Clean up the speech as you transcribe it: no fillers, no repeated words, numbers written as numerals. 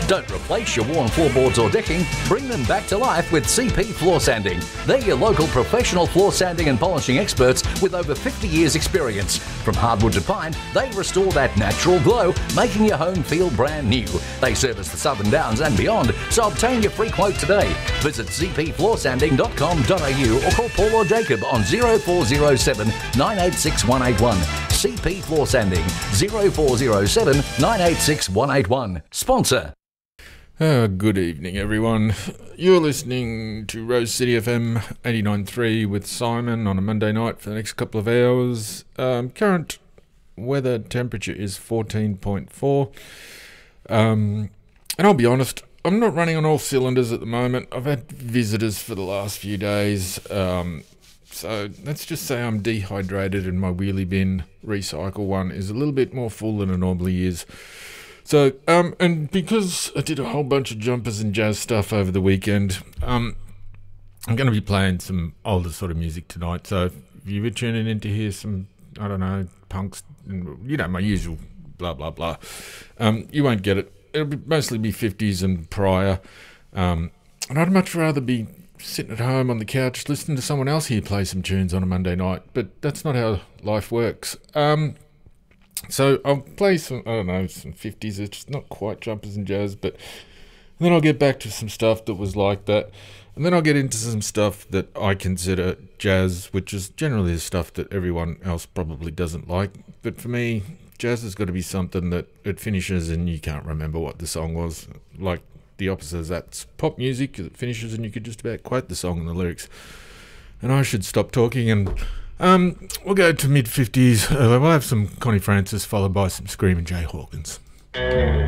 Don't replace your worn floorboards or decking, bring them back to life with CP Floor Sanding. They're your local professional floor sanding and polishing experts with over 50 years experience. From hardwood to pine, they restore that natural glow, making your home feel brand new. They service the Southern Downs and beyond, so obtain your free quote today. Visit cpfloorsanding.com.au or call Paul or Jacob on 0407 986 181. CP Floor Sanding 0407 986 181. Sponsor. Good evening, everyone. You're listening to Rose City FM 89.3 with Simon on a Monday night for the next couple of hours. Current weather temperature is 14.4. And I'll be honest, I'm not running on all cylinders at the moment. I've had visitors for the last few days. So let's just say I'm dehydrated and my wheelie bin recycle one is a little bit more full than it normally is. So, and because I did a whole bunch of jumpers and jazz stuff over the weekend, I'm going to be playing some older sort of music tonight. So if you were tuning in to hear some, I don't know, punks, you know, my usual blah, blah, blah, you won't get it. It'll mostly be 50s and prior. And I'd much rather be sitting at home on the couch listening to someone else here play some tunes on a Monday night. But that's not how life works. So I'll play some, I don't know, some 50s. It's not quite jumpers and jazz, but then I'll get back to some stuff that was like that. And then I'll get into some stuff that I consider jazz, which is generally the stuff that everyone else probably doesn't like. But for me, jazz has got to be something that it finishes and you can't remember what the song was. Like the opposite of that's pop music, it finishes and you could just about quote the song and the lyrics. And I should stop talking and we'll go to mid-50s. We'll have some Connie Francis followed by some Screaming Jay Hawkins.